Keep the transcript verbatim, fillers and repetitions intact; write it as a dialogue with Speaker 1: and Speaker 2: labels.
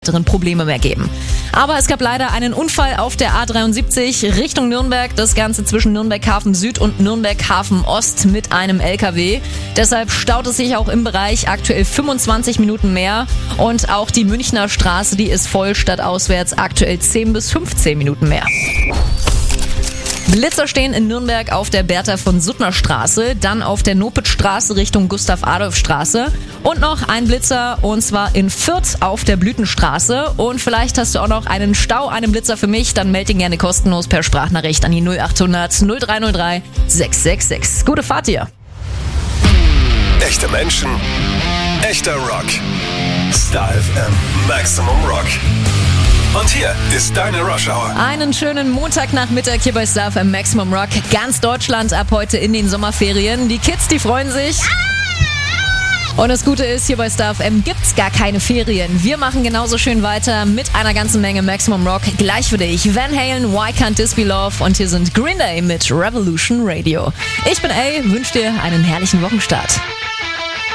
Speaker 1: Probleme mehr geben. Aber es gab leider einen Unfall auf der A dreiundsiebzig Richtung Nürnberg. Das Ganze zwischen Nürnberg-Hafen Süd und Nürnberg-Hafen Ost mit einem L K W. Deshalb staut es sich auch im Bereich aktuell fünfundzwanzig Minuten mehr. Und auch die Münchner Straße, die ist voll stadtauswärts aktuell zehn bis fünfzehn Minuten mehr. Blitzer stehen in Nürnberg auf der Bertha von Suttner Straße, dann auf der Nopitz-Straße Richtung Gustav-Adolf-Straße und noch ein Blitzer und zwar in Fürth auf der Blütenstraße. Und vielleicht hast du auch noch einen Stau, einen Blitzer für mich, dann melde ihn gerne kostenlos per Sprachnachricht an die null acht hundert null drei null drei sechs sechs sechs. Gute Fahrt dir!
Speaker 2: Echte Menschen, echter Rock. Star F M, Maximum Rock. Und hier ist deine Rush Hour.
Speaker 1: Einen schönen Montagnachmittag hier bei Star F M Maximum Rock. Ganz Deutschland ab heute in den Sommerferien. Die Kids, die freuen sich. Und das Gute ist, hier bei Star F M gibt's gar keine Ferien. Wir machen genauso schön weiter mit einer ganzen Menge Maximum Rock. Gleich für dich Van Halen, Why Can't This Be Love? Und hier sind Green Day mit Revolution Radio. Ich bin A, wünsche dir einen herrlichen Wochenstart.